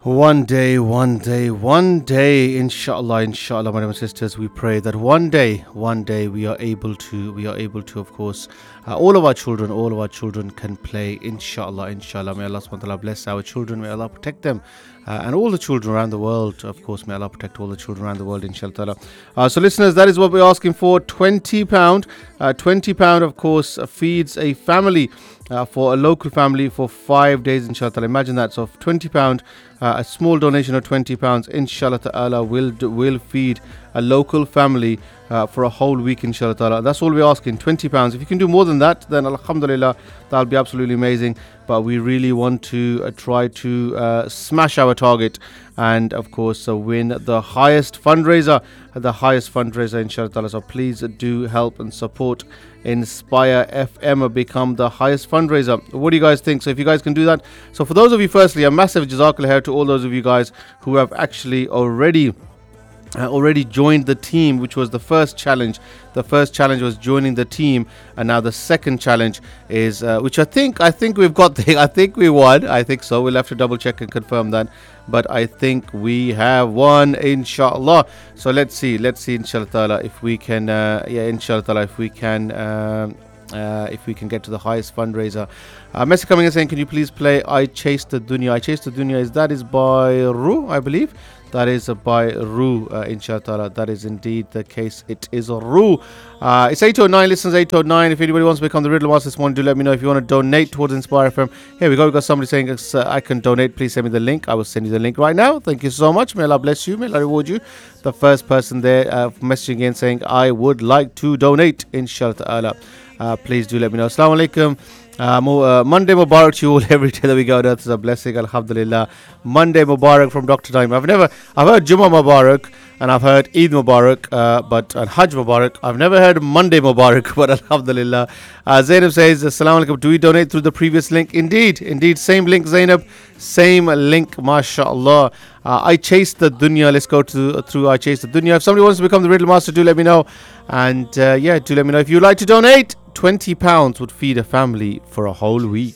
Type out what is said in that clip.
One day, inshallah, my dear sisters, we pray that one day we are able to, of course, all of our children can play, inshallah. May Allah subhanahu wa ta'ala bless our children, may Allah protect them, and all the children around the world, of course, may Allah protect all the children around the world, inshallah. So listeners, that is what we're asking for, £20. £20, of course, feeds a family, for a local family for 5 days, inshallah. Imagine that. So £20, a small donation of £20, inshallah ta'ala, will feed a local family for a whole week, inshallah ta'ala. That's all we're asking, £20. If you can do more than that, then alhamdulillah, that'll be absolutely amazing. But we really want to try to smash our target and, of course, win the highest fundraiser, inshallah ta'ala. So please do help and support Inspire FM become the highest fundraiser. What do you guys think? So if you guys can do that. So for those of you, firstly, a massive jazakallah khair to all those of you guys who have actually already joined the team, which was the first challenge. The first challenge was joining the team, and now the second challenge is which I think we've got the, I think we won. I think so. We'll have to double check and confirm that, but I think we have won, inshallah. So let's see inshallah ta'ala, if we can inshallah ta'ala, if we can get to the highest fundraiser. Message coming in saying, can you please play I Chase the Dunya? Is by Ru, I believe. That is by Ru, inshallah ta'ala. That is indeed the case. It is Ru. It's 8:09, listeners, 8:09. If anybody wants to become the Riddle Master this morning, do let me know. If you want to donate towards Inspire FM, here we go. We've got somebody saying, I can donate. Please send me the link. I will send you the link right now. Thank you so much. May Allah bless you. May Allah reward you. The first person there messaging in saying, I would like to donate, inshallah ta'ala. Please do let me know. Assalamu alaikum. Monday Mubarak to you all. Every day that we go, that's a blessing, alhamdulillah. Monday Mubarak from Dr. Time. I've heard Jummah Mubarak and I've heard Eid Mubarak, but Hajj Mubarak. I've never heard Monday Mubarak, but alhamdulillah. Zainab says, Assalamu alaikum, do we donate through the previous link? Indeed, same link, Zainab, same link, mashallah. I Chase the Dunya. Let's go through I Chase the Dunya. If somebody wants to become the Riddle Master, do let me know. And do let me know if you'd like to donate. £20 would feed a family for a whole week.